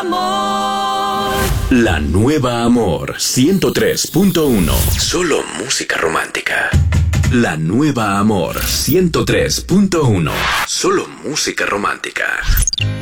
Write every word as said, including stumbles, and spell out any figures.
La nueva Amor ciento tres punto uno. Solo música romántica. La nueva Amor ciento tres punto uno. Solo música romántica.